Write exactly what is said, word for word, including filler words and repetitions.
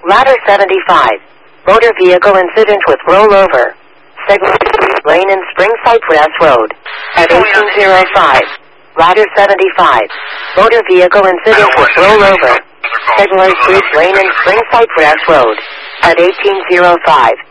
Ladder seventy-five. Motor vehicle incident with rollover. Segment lane in Spring Cypress Road. At eighteen oh five. Ladder seventy-five. Motor vehicle incident with rollover. Segment lane in Spring Cypress Road. At eighteen oh five.